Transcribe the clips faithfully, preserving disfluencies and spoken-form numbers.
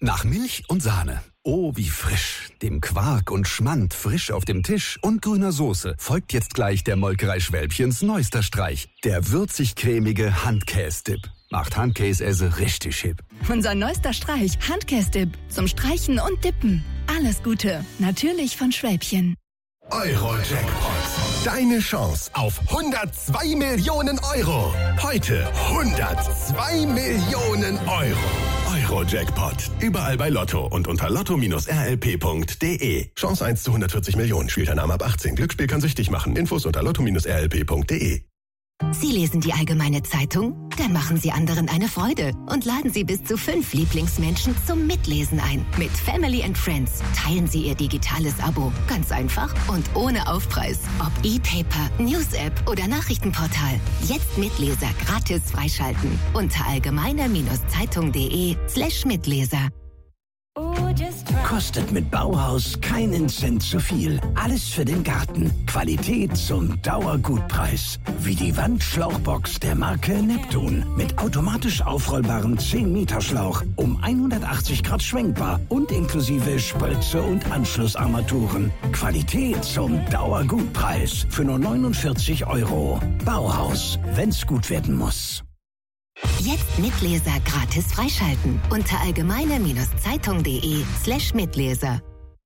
Nach Milch und Sahne. Oh, wie frisch. Dem Quark und Schmand frisch auf dem Tisch und grüner Soße folgt jetzt gleich der Molkerei Schwälbchens neuester Streich. Der würzig-cremige Handkäse-Dip. Macht Handkäse richtig hip. Unser neuester Streich, Handkäse-Dip. Zum Streichen und Dippen. Alles Gute. Natürlich von Schwälbchen. Euro-Jackpot. Deine Chance auf hundertzwei Millionen Euro. Heute hundertzwei Millionen Euro. Euro-Jackpot. Überall bei Lotto und unter lotto Bindestrich r l p punkt d e. Chance eins zu hundertvierzig Millionen. Spielt ein Name ab achtzehn. Glücksspiel kann süchtig machen. Infos unter lotto Bindestrich r l p punkt d e. Sie lesen die Allgemeine Zeitung? Dann machen Sie anderen eine Freude und laden Sie bis zu fünf Lieblingsmenschen zum Mitlesen ein. Mit Family and Friends teilen Sie Ihr digitales Abo. Ganz einfach und ohne Aufpreis. Ob E-Paper, News-App oder Nachrichtenportal. Jetzt Mitleser gratis freischalten. Unter allgemeine-zeitung punkt d e slash Mitleser. Kostet mit Bauhaus keinen Cent zu viel. Alles für den Garten. Qualität zum Dauergutpreis. Wie die Wandschlauchbox der Marke Neptun. Mit automatisch aufrollbarem zehn Meter Schlauch. Um hundertachtzig Grad schwenkbar. Und inklusive Spritze und Anschlussarmaturen. Qualität zum Dauergutpreis. Für nur neunundvierzig Euro. Bauhaus. Wenn's gut werden muss. Jetzt Mitleser gratis freischalten. Unter allgemeine-zeitung punkt d e slash Mitleser.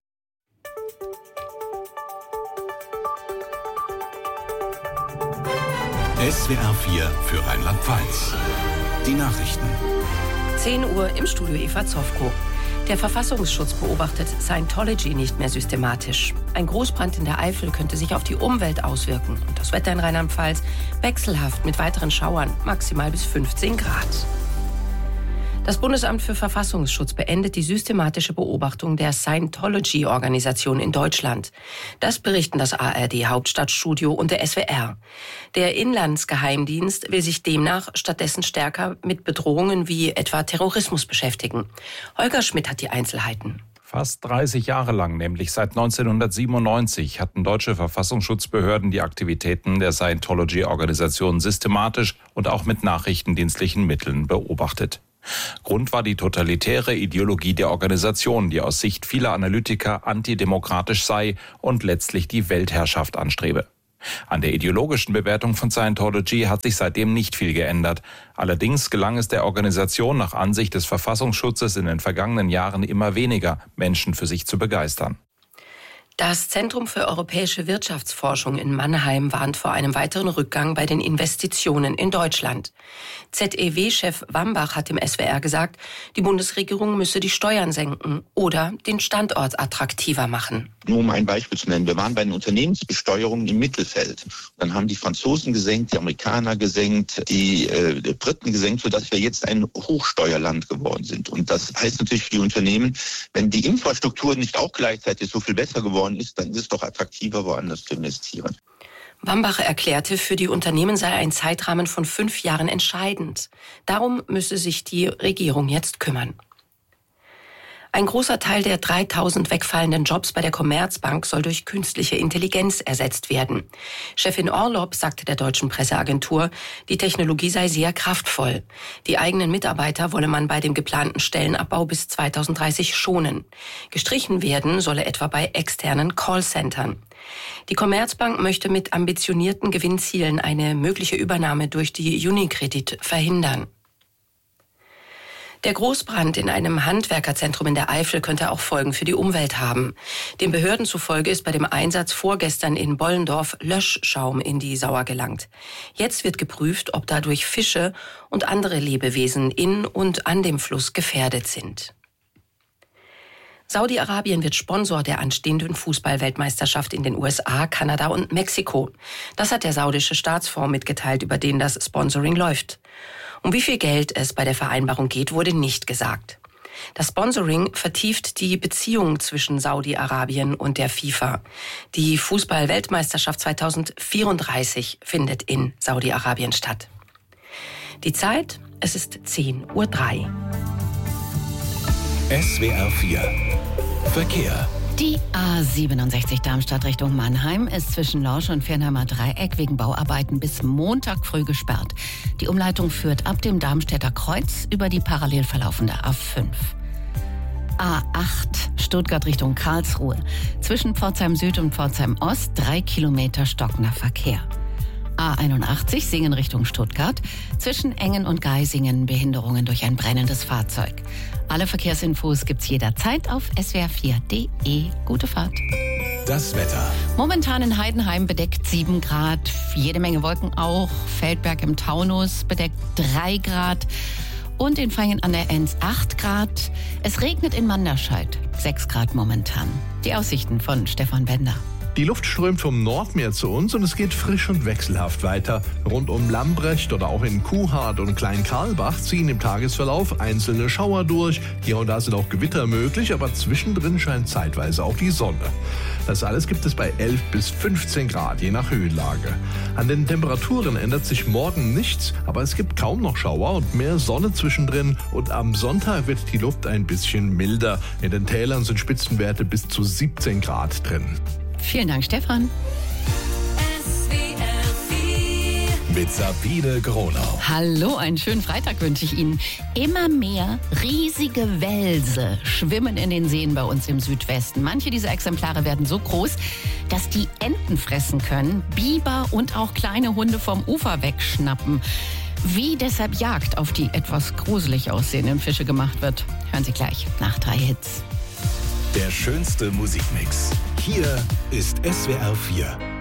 S W R vier für Rheinland-Pfalz. Die Nachrichten. zehn Uhr im Studio Eva Zofko. Der Verfassungsschutz beobachtet Scientology nicht mehr systematisch. Ein Großbrand in der Eifel könnte sich auf die Umwelt auswirken. Und das Wetter in Rheinland-Pfalz wechselhaft mit weiteren Schauern, maximal bis fünfzehn Grad. Das Bundesamt für Verfassungsschutz beendet die systematische Beobachtung der Scientology-Organisation in Deutschland. Das berichten das A R D-Hauptstadtstudio und der S W R. Der Inlandsgeheimdienst will sich demnach stattdessen stärker mit Bedrohungen wie etwa Terrorismus beschäftigen. Holger Schmidt hat die Einzelheiten. Fast dreißig Jahre lang, nämlich seit neunzehnhundertsiebenundneunzig, hatten deutsche Verfassungsschutzbehörden die Aktivitäten der Scientology-Organisation systematisch und auch mit nachrichtendienstlichen Mitteln beobachtet. Grund war die totalitäre Ideologie der Organisation, die aus Sicht vieler Analytiker antidemokratisch sei und letztlich die Weltherrschaft anstrebe. An der ideologischen Bewertung von Scientology hat sich seitdem nicht viel geändert. Allerdings gelang es der Organisation nach Ansicht des Verfassungsschutzes in den vergangenen Jahren immer weniger, Menschen für sich zu begeistern. Das Zentrum für europäische Wirtschaftsforschung in Mannheim warnt vor einem weiteren Rückgang bei den Investitionen in Deutschland. Z E W-Chef Wambach hat dem S W R gesagt, die Bundesregierung müsse die Steuern senken oder den Standort attraktiver machen. Nur um ein Beispiel zu nennen, wir waren bei den Unternehmensbesteuerungen im Mittelfeld. Dann haben die Franzosen gesenkt, die Amerikaner gesenkt, die, äh, die Briten gesenkt, sodass wir jetzt ein Hochsteuerland geworden sind. Und das heißt natürlich für die Unternehmen, wenn die Infrastruktur nicht auch gleichzeitig so viel besser geworden ist, dann ist es doch attraktiver, woanders zu investieren. Wambach erklärte, für die Unternehmen sei ein Zeitrahmen von fünf Jahren entscheidend. Darum müsse sich die Regierung jetzt kümmern. Ein großer Teil der dreitausend wegfallenden Jobs bei der Commerzbank soll durch künstliche Intelligenz ersetzt werden. Chefin Orlob sagte der deutschen Presseagentur, die Technologie sei sehr kraftvoll. Die eigenen Mitarbeiter wolle man bei dem geplanten Stellenabbau bis zweitausenddreißig schonen. Gestrichen werden solle etwa bei externen Callcentern. Die Commerzbank möchte mit ambitionierten Gewinnzielen eine mögliche Übernahme durch die Unicredit verhindern. Der Großbrand in einem Handwerkerzentrum in der Eifel könnte auch Folgen für die Umwelt haben. Den Behörden zufolge ist bei dem Einsatz vorgestern in Bollendorf Löschschaum in die Sauer gelangt. Jetzt wird geprüft, ob dadurch Fische und andere Lebewesen in und an dem Fluss gefährdet sind. Saudi-Arabien wird Sponsor der anstehenden Fußball-Weltmeisterschaft in den U S A, Kanada und Mexiko. Das hat der saudische Staatsfonds mitgeteilt, über den das Sponsoring läuft. Um wie viel Geld es bei der Vereinbarung geht, wurde nicht gesagt. Das Sponsoring vertieft die Beziehung zwischen Saudi-Arabien und der FIFA. Die Fußball-Weltmeisterschaft zweitausendvierunddreißig findet in Saudi-Arabien statt. Die Zeit, es ist zehn Uhr drei. S W R vier Verkehr. Die A siebenundsechzig Darmstadt Richtung Mannheim ist zwischen Lorsch und Viernheimer Dreieck wegen Bauarbeiten bis Montag früh gesperrt. Die Umleitung führt ab dem Darmstädter Kreuz über die parallel verlaufende A fünf. A acht, Stuttgart Richtung Karlsruhe. Zwischen Pforzheim Süd und Pforzheim Ost drei Kilometer stockender Verkehr. A einundachtzig, Singen Richtung Stuttgart. Zwischen Engen und Geisingen Behinderungen durch ein brennendes Fahrzeug. Alle Verkehrsinfos gibt's jederzeit auf s w r vier punkt d e. Gute Fahrt. Das Wetter. Momentan in Heidenheim bedeckt sieben Grad, jede Menge Wolken auch. Feldberg im Taunus bedeckt drei Grad und in Vaihingen an der Enns acht Grad. Es regnet in Manderscheid, sechs Grad momentan. Die Aussichten von Stefan Bender. Die Luft strömt vom Nordmeer zu uns und es geht frisch und wechselhaft weiter. Rund um Lambrecht oder auch in Kuhhardt und Kleinkarlbach ziehen im Tagesverlauf einzelne Schauer durch. Hier und da sind auch Gewitter möglich, aber zwischendrin scheint zeitweise auch die Sonne. Das alles gibt es bei elf bis fünfzehn Grad, je nach Höhenlage. An den Temperaturen ändert sich morgen nichts, aber es gibt kaum noch Schauer und mehr Sonne zwischendrin. Und am Sonntag wird die Luft ein bisschen milder. In den Tälern sind Spitzenwerte bis zu siebzehn Grad drin. Vielen Dank, Stefan. Mit Sabine Gronau. Hallo, einen schönen Freitag wünsche ich Ihnen. Immer mehr riesige Wälse schwimmen in den Seen bei uns im Südwesten. Manche dieser Exemplare werden so groß, dass die Enten fressen können, Biber und auch kleine Hunde vom Ufer wegschnappen. Wie deshalb Jagd auf die etwas gruselig aussehenden Fische gemacht wird, hören Sie gleich nach drei Hits. Der schönste Musikmix. Hier ist S W R vier.